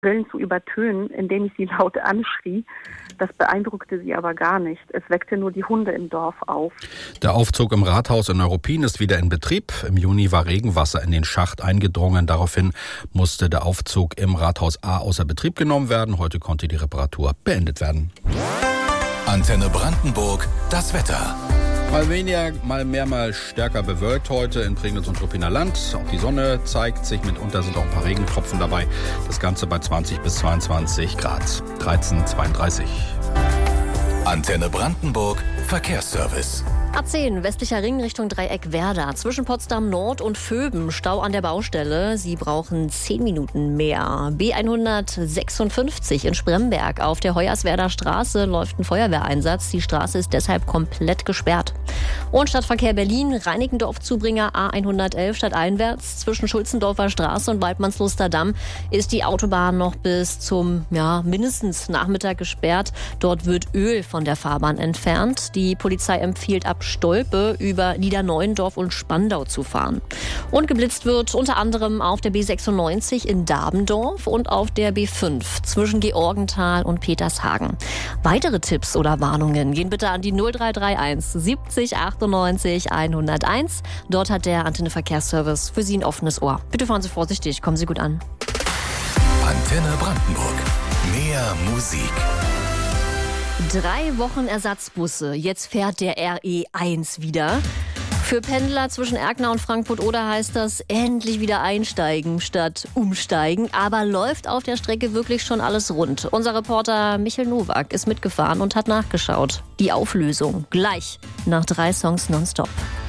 Grillen zu übertönen, indem ich sie laut anschrie. Das beeindruckte sie aber gar nicht. Es weckte nur die Hunde im Dorf auf. Der Aufzug im Rathaus in Neuruppin ist wieder in Betrieb. Im Juni war Regenwasser in den Schacht eingedrungen. Daraufhin musste der Aufzug im Rathaus A außer Betrieb genommen werden. Heute konnte die Reparatur beendet werden. Antenne Brandenburg, das Wetter. Mal weniger, mal mehr, mal stärker bewölkt heute in Prignitz und Ruppiner Land. Auch die Sonne zeigt sich, mitunter sind auch ein paar Regentropfen dabei. Das Ganze bei 20 bis 22 Grad. 13,32. Antenne Brandenburg, Verkehrsservice. A10, westlicher Ring Richtung Dreieck Werder. Zwischen Potsdam Nord und Vöben, Stau an der Baustelle. Sie brauchen 10 Minuten mehr. B156 in Spremberg. Auf der Hoyerswerder Straße läuft ein Feuerwehreinsatz. Die Straße ist deshalb komplett gesperrt. Und Stadtverkehr Berlin, Reinickendorf-Zubringer A111 stadteinwärts. Zwischen Schulzendorfer Straße und Waldmannsluster Damm ist die Autobahn noch bis zum mindestens Nachmittag gesperrt. Dort wird Öl von der Fahrbahn entfernt. Die Polizei empfiehlt ab Stolpe über Niederneuendorf und Spandau zu fahren. Und geblitzt wird unter anderem auf der B96 in Dabendorf und auf der B5 zwischen Georgenthal und Petershagen. Weitere Tipps oder Warnungen gehen bitte an die 0331 70 98 101. Dort hat der Antenne Verkehrsservice für Sie ein offenes Ohr. Bitte fahren Sie vorsichtig, kommen Sie gut an. Antenne Brandenburg. Mehr Musik. 3 Wochen Ersatzbusse. Jetzt fährt der RE1 wieder. Für Pendler zwischen Erkner und Frankfurt-Oder heißt das endlich wieder einsteigen statt umsteigen. Aber läuft auf der Strecke wirklich schon alles rund? Unser Reporter Michael Nowak ist mitgefahren und hat nachgeschaut. Die Auflösung gleich nach 3 Songs nonstop.